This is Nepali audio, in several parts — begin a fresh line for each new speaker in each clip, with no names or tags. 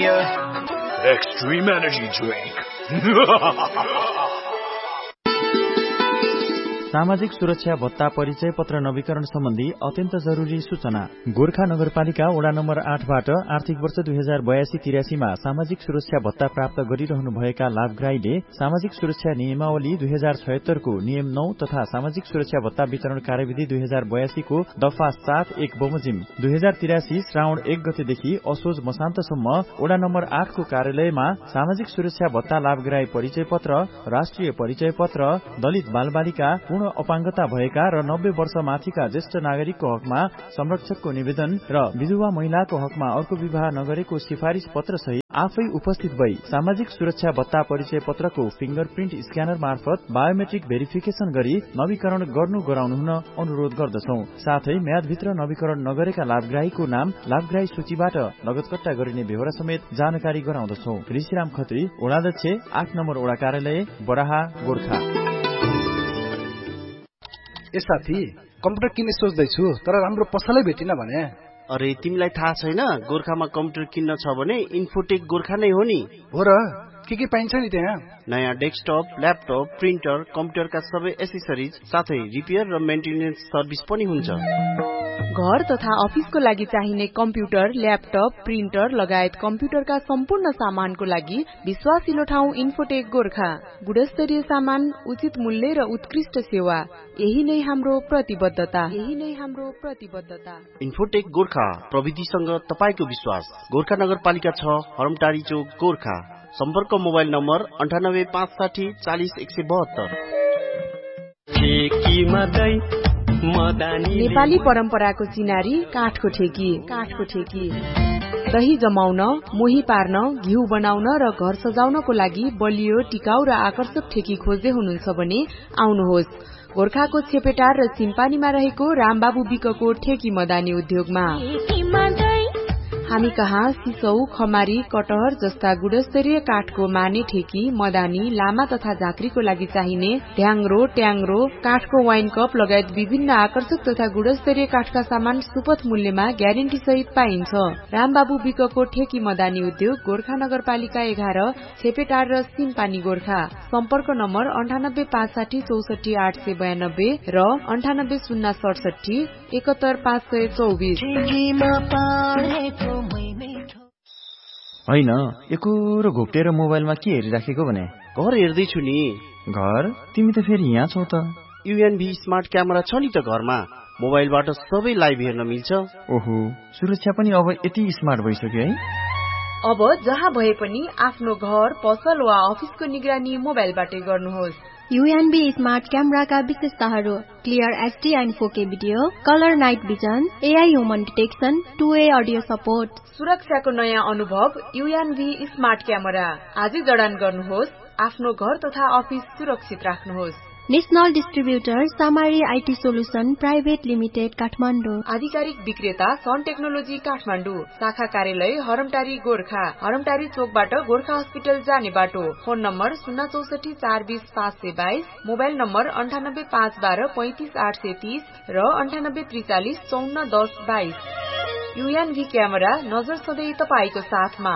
Pina Extreme Energy Drink.
सामाजिक सुरक्षा भत्ता परिचय पत्र नवीकरण सम्बन्धी अत्यन्त जरुरी सूचना। गोर्खा नगरपालिका वडा नम्बर 8 बाट आर्थिक वर्ष 2082-83 मा सामाजिक सुरक्षा भत्ता प्राप्त गरिरहनुभएका लाभग्राहीले सामाजिक सुरक्षा नियमावली 2076 को नियम 9 तथा सामाजिक सुरक्षा भत्ता वितरण कार्यविधि 2082 को दफा 7(1) बमोजिम 2083 श्रावण 1 गतेदेखि असोज मसान्तसम्म वडा नम्बर 8 को कार्यालयमा सामाजिक सुरक्षा भत्ता लाभग्राही परिचय पत्र, राष्ट्रिय परिचय पत्र, दलित बालबालिका, अपाङ्गता भएका र 90 वर्ष माथिका ज्येष्ठ नागरिकको हकमा संरक्षकको निवेदन र विधवा महिलाको हकमा अर्को विवाह नगरेको सिफारिश पत्र सहित आफै उपस्थित भई सामाजिक सुरक्षा भत्ता परिचय पत्रको फिंगरप्रिन्ट स्क्यानर मार्फत बायोमेट्रिक भेरिफिकेशन गरी नवीकरण गराउनु हुन अनुरोध गर्दछौ। साथै म्यादभित्र नवीकरण नगरेका लाभग्राहीको नाम लाभग्राही सूचीबाट लगतकट्टा गरिने बेहोरा समेत जानकारी गराउँदछौ। ऋषिराम खत्री, वडाध्यक्ष 8 नम्बर वडा कार्यालय, बराहा, गोर्खा।
ए साथी, कम्प्युटर किन्ने सोच्दैछु तर राम्रो पसलै भेटिन भने।
अरे तिमीलाई थाहा छैन, गोर्खामा कम्प्युटर किन्न छ भने इन्फोटेक गोर्खा नै हो नि।
हो र, के पाइन्छ नि त्यहाँ?
नयाँ डेस्कटप, ल्यापटप, प्रिन्टर, कम्प्युटरका सबै एसेसरिज साथै रिपेयर र मेन्टेनेन्स सर्भिस पनि हुन्छ।
घर तथा अफिसको लागि चाहिने कम्प्युटर, ल्यापटप, प्रिन्टर लगायत कम्प्युटरका सम्पूर्ण सामानको लागि विश्वासिलो ठाउँ इन्फोटेक गोर्खा। गुणस्तरीय सामान, उचित मूल्य र उत्कृष्ट सेवा, यही नै हाम्रो प्रतिबद्धता।
इन्फोटेक गोर्खा, प्रविधिसँग तपाईको विश्वास। गोर्खा नगरपालिका 6, हरमटारी चोक, गोर्खा। सम्पर्क मोबाइल नम्बर 9856 40 172।
नेपाली परम्पराको चिनारी काठको ठेकी। दही जमाउन, मोही पार्न, घिउ बनाउन र घर सजाउनको लागि बलियो, टिकाउ र आकर्षक ठेकी खोज्दै हुनुहुन्छ भने आउनुहोस् गोर्खाको छेपेटार र सिम्पानीमा रहेको रामबाबु विकको ठेकी मदानी उद्योगमा। हामी कहाँ सिसौ, खमारी, कटहर जस्ता गुणस्तरीय काठको माने ठेकी, मदानी, लामा तथा झाँक्रीको लागि चाहिने ढ्याङ्ग्रो, ट्याङ्ग्रो, काठको वाइन कप लगायत विभिन्न आकर्षक तथा गुणस्तरीय काठका सामान सुपथ मूल्यमा ग्यारेन्टी सहित पाइन्छ। रामबाबु विकको ठेकी मदानी उद्योग, गोर्खा नगरपालिका 11, छेपेटार र सिम्पानी, गोर्खा। सम्पर्क नम्बर 9856 64 892 र 98 067 71 524।
होइन, एकोरो घोप्टेर मोबाइलमा के हेरिराखेको भने?
घर हेर्दैछु नि।
घर? तिमी त फेरि यहाँ छौ त।
UNV स्मार्ट क्यामेरा छ नि त घरमा, मोबाइलबाट सबै लाइभ हेर्न मिल्छ।
ओहो, सुरक्षा पनि अब यति स्मार्ट भइसक्यो है।
अब जहाँ भए पनि आफ्नो घर, पसल वा अफिसको निगरानी मोबाइलबाटै गर्नुहोस्।
UNB स्मार्ट क्यामेराका विशेषताहरू: clear HD and 4K video, colour night vision, AI human detection, 2A audio support.
सुरक्षाको नयाँ अनुभव UNB स्मार्ट क्यामेरा। आजै जडान गर्नुहोस्, आफ्नो घर तथा अफिस सुरक्षित राख्नुहोस्।
National distributor सामारी IT solution private limited, Kathmandu.
आधिकारिक विक्रेता सन टेक्नोलोजी, काठमाडौँ। शाखा कार्यालय हरमटारी, गोर्खा। हरमटारी चोकबाट गोर्खा हस्पिटल जाने बाटो। फोन नम्बर 064 420 522, मोबाइल नम्बर 98 512 35 830 र 98 43 54 10 22। UNV क्यामेरा, नजर सधैँ तपाईको साथमा।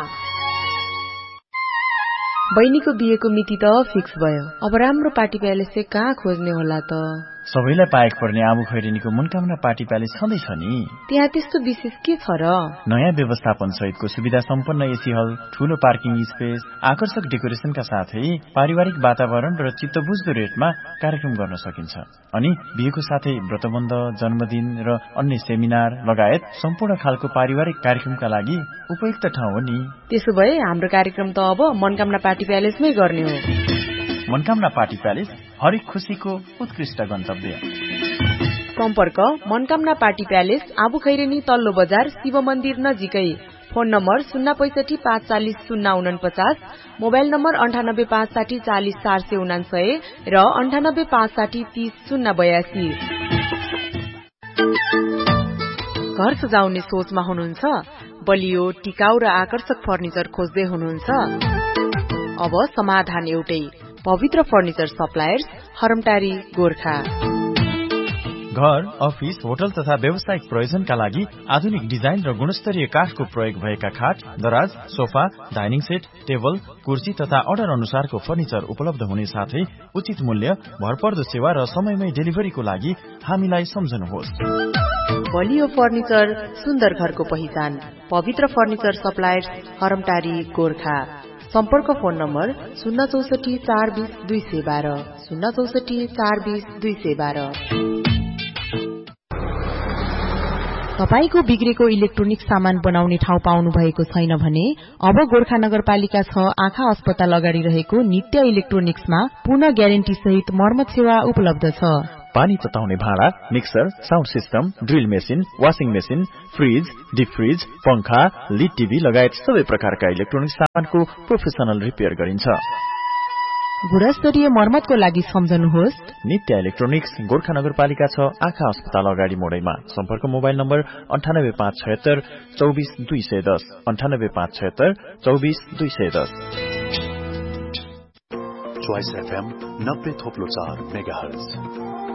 बहिनीको बिहेको मिति त फिक्स भयो, अब राम्रो पार्टी प्यालेस चाहिँ कहाँ खोज्ने होला त?
सबैलाई पाएक पर्ने आबु खैरेनीको मनकामना पार्टी प्यालेस छँदैछ नि।
त्यहाँ त्यस्तो विशेष के छ र?
नयाँ व्यवस्थापन सहितको सुविधा सम्पन्न एसी हल, ठूलो पार्किङ स्पेस, आकर्षक डेकोरेसनका साथै पारिवारिक वातावरण र चित्तबुझ्दो रेटमा कार्यक्रम गर्न सकिन्छ। अनि बिहेको साथै व्रतबन्ध, जन्मदिन र अन्य सेमिनार लगायत सम्पूर्ण खालको पारिवारिक कार्यक्रमका लागि उपयुक्त ठाउँ हो नि।
त्यसो भए हाम्रो कार्यक्रम त अब मनकामना पार्टी प्यालेसमै गर्ने हो।
मनकामना पार्टी प्यालेस, हरेक खुशीको उत्कृष्ट गन्तव्य।
सम्पर्क मनकामना पार्टी प्यालेस, आबु खैरेनी, तल्लो बजार, शिव मन्दिर नजिकै। फोन नम्बर 065 540 049, मोबाइल नम्बर 98 560 40 479 र 98 560 30 082। घर सजाउने सोचमा हुनुहुन्छ? बलियो, टिकाउ र आकर्षक फर्निचर खोज्दै हुनुहुन्छ? अब समाधान एउटै, पवित्र फर्निचर सप्लायर्स, हरमटारी, गोर्खा।
घर, अफिस, होटल तथा व्यावसायिक प्रयोजनका लागि आधुनिक डिजाइन र गुणस्तरीय काठको प्रयोग भएका खाट, दराज, सोफा, डाइनिङ सेट, टेबल, कुर्सी तथा अर्डर अनुसारको फर्निचर उपलब्ध हुने साथै उचित मूल्य, भरपर्दो सेवा र समयमै डेलिभरीको लागि हामीलाई सम्झनुहोस्।
बलियो फर्निचर, सुन्दर घरको पहिचान, पवित्र फर्निचर सप्लायर्स, हरमटारी, गोर्खा। सम्पर्क फोन नम्बर 064 420 212 064 420 212। तपाईको बिग्रेको इलेक्ट्रोनिक सामान बनाउने ठाउँ पाउनु भएको छैन भने अब गोर्खा नगरपालिका 6 आँखा अस्पताल अगाडि रहेको नित्य इलेक्ट्रोनिक्समा पूर्ण ग्यारेन्टी सहित मर्मत सेवा उपलब्ध छ।
पानी तताउने भाँडा, mixer, sound system, drill machine, washing machine, fridge, deep fridge, पंखा, लिड टिभी लगायत सबै प्रकारका इलेक्ट्रोनिक सामानको प्रोफेसनल रिपेयर गरिन्छ।
गुणस्तरीय मर्मतको लागि सम्झनुहोस्
नित्य इलेक्ट्रोनिक्स, गोर्खा नगरपालिका 6 आँखा अस्पताल अगाडि मोडैमा। सम्पर्क mobile number 98576 24 210 98576 24 210।
Choice FM 90.4 megahertz.